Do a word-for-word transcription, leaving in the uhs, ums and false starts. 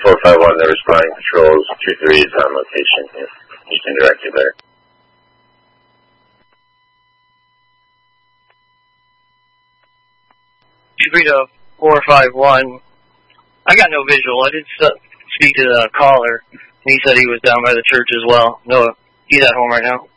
four five one, the responding patrols, two three is on location. If you can direct it there. two three to four five one. I got no visual. I did speak to the caller, and he said he was down by the church as well. No, he's at home right now.